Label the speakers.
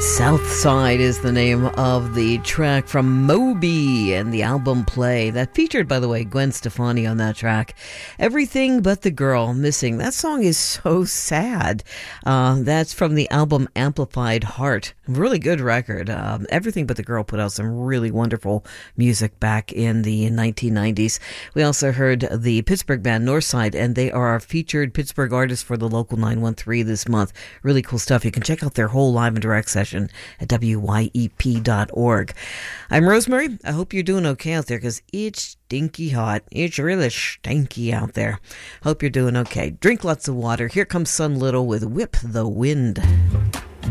Speaker 1: Southside is the name of the track from Moby and the album Play. That featured, by the way, Gwen Stefani on that track. Everything But the Girl, Missing. That song is so sad. That's from the album Amplified Heart. Really good record. Everything But the Girl put out some really wonderful music back in the 1990s. We also heard the Pittsburgh band Northside, and they are our featured Pittsburgh artists for the Local 913 this month. Really cool stuff. You can check out their whole live and direct session at wyep.org. I'm Rosemary. I hope you're doing okay out there because it's stinky hot. It's really stinky out there. Hope you're doing okay. Drink lots of water. Here comes Sun Little with Whip the Wind.